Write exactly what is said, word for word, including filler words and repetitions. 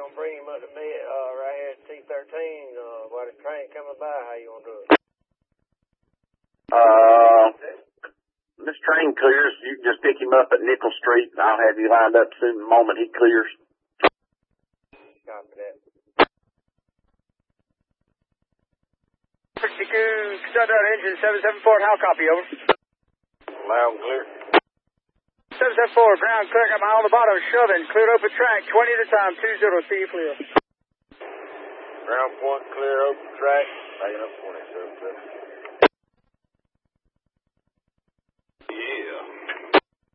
gonna bring him up to me, uh, right here at T thirteen, uh, while the train coming by? How you gonna do it? Uh, this train clears. You can just pick him up at Nickel Street, and I'll have you lined up soon the moment he clears. Copy that. Shut down engine seven seven four, how copy, over? Loud and clear. seven seven four, ground clear, got my eye on the bottom, shoving, cleared open track, twenty at a time, two zero, see you clear. Ground point clear, open track, taking up twenty, seven seven.